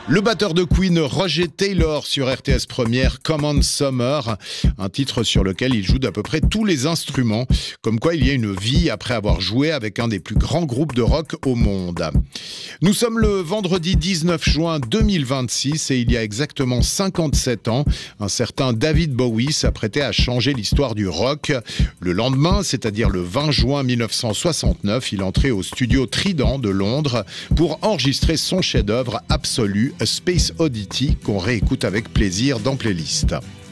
Le batteur de Queen, Roger Taylor, sur RTS Première, Common Summer, un titre sur lequel il joue d'à peu près tous les instruments, comme quoi il y a une vie après avoir joué avec un des plus grands groupes de rock au monde. Nous sommes le vendredi 19 juin 2026 et il y a exactement 57 ans, un certain David Bowie s'apprêtait à changer l'histoire du rock. Le lendemain, c'est-à-dire le 20 juin 1969, il entrait au studio Trident de Londres pour enregistrer son chef-d'œuvre absolu, A Space Oddity, qu'on réécoute avec plaisir dans Playlist.